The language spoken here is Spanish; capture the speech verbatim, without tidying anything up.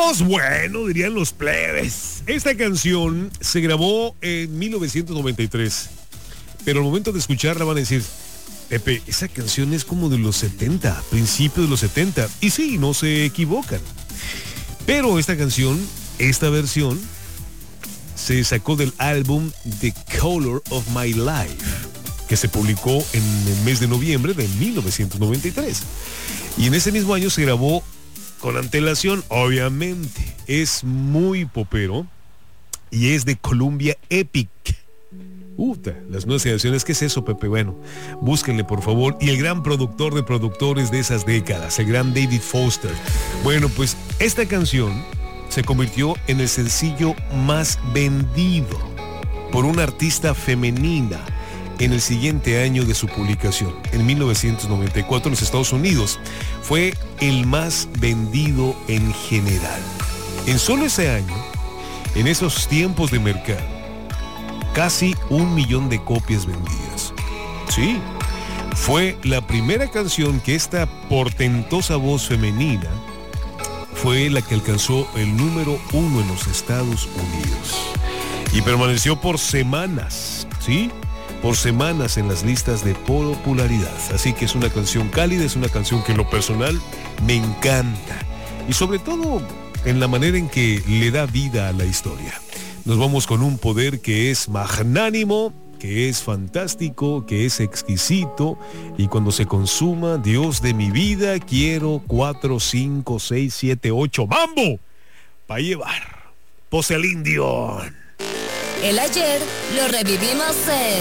Pues bueno, dirían los plebes. Esta canción se grabó en mil novecientos noventa y tres, pero al momento de escucharla van a decir, Pepe, esa canción es como de los setenta, principios de los setenta. Y sí, no se equivocan. Pero esta canción, esta versión, se sacó del álbum The Color of My Life, que se publicó en el mes de noviembre de mil novecientos noventa y tres. Y en ese mismo año se grabó con antelación, obviamente. Es muy popero y es de Columbia Epic. Uta, las nuevas generaciones, ¿qué es eso, Pepe? Bueno, búsquenle por favor. Y el gran productor de productores de esas décadas, el gran David Foster. Bueno, pues esta canción se convirtió en el sencillo más vendido por una artista femenina en el siguiente año de su publicación, en mil novecientos noventa y cuatro en los Estados Unidos. Fue el más vendido en general. En solo ese año, en esos tiempos de mercado, casi un millón de copias vendidas. Sí, fue la primera canción que esta portentosa voz femenina fue la que alcanzó el número uno en los Estados Unidos. Y permaneció por semanas, ¿sí? por semanas en las listas de popularidad. Así que es una canción cálida, es una canción que en lo personal me encanta. Y sobre todo en la manera en que le da vida a la historia. Nos vamos con un poder que es magnánimo, que es fantástico, que es exquisito. Y cuando se consuma, Dios de mi vida, quiero cuatro, cinco, seis, siete, ocho, ¡mambo! Pa' llevar. Pose al indio. El ayer lo revivimos en